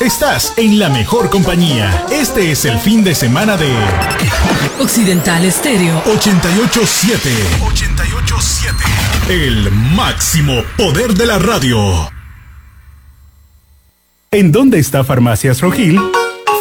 Estás en la mejor compañía. Este es el fin de semana de Occidental Estéreo 88.7. 88.7. El máximo poder de la radio. ¿En dónde está Farmacias Rogil?